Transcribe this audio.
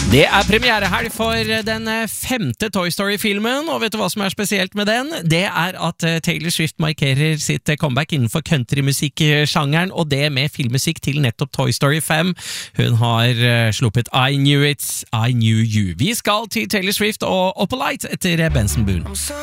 Det premierehelg for den femte Toy Story-filmen, og vet du hva som spesielt med den? Det at Taylor Swift markerer sitt comeback innenfor countrymusikk-sjangeren, og det med filmmusikk til nettopp Toy Story 5. Hun har sluppet I Knew It, I Knew You. Vi skal til Taylor Swift og Opalite etter Benson Boone.